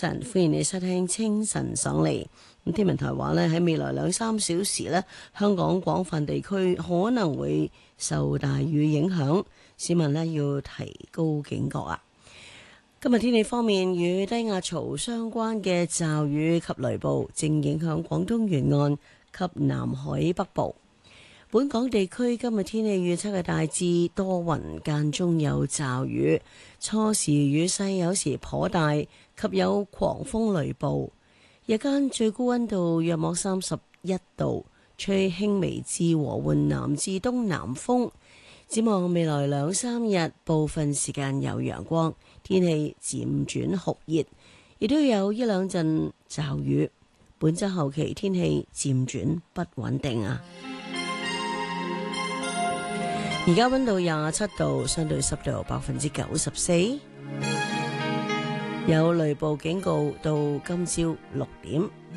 晨，歡迎你收聽清晨爽利。天文台話咧，喺未來2-3小時咧，香港廣泛地區可能會受大雨影響，市民咧要提高警覺啊！今日天氣方面，與低壓槽相關嘅驟雨及雷暴正影響廣東沿岸及南海北部。本港地區今日天氣預測係大致多雲，間中有驟雨，初時雨勢有時頗大，及有狂風雷暴。日間最高溫度約莫31度，吹輕微至和緩南至東南風。展望未來2-3日，部分時間有陽光，天氣漸轉酷熱，亦都有1-2陣驟雨。本週後期天氣漸轉不穩定啊！而家溫度27度，相對濕度94%，有雷暴警告到今朝6點。